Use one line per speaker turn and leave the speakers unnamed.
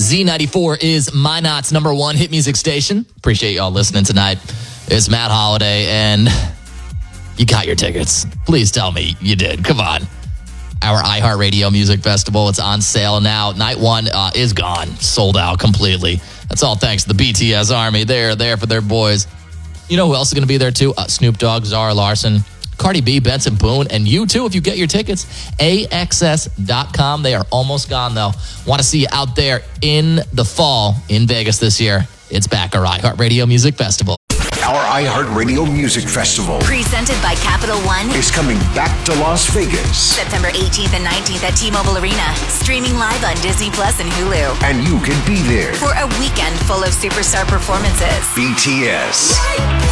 Z94 is Minot's number one hit music station. Appreciate y'all listening tonight. It's Matt Holiday, and you got your tickets. Please tell me you did. Come on. Our iHeartRadio Music Festival, it's on sale now. Night one is gone. Sold out completely. That's all thanks to the BTS Army. They're there for their boys. You know who else is going to be there too? Snoop Dogg, Zara Larson, Cardi B, Benson Boone, and you too if you get your tickets. AXS.com. They are almost gone though. Want to see you out there in the fall in Vegas this year. It's back, our iHeartRadio Music Festival.
Our iHeartRadio Music Festival,
presented by Capital One,
is coming back to Las Vegas.
September 18th and 19th at T-Mobile Arena. Streaming live on Disney Plus and Hulu.
And you can be there
for a weekend full of superstar performances.
BTS,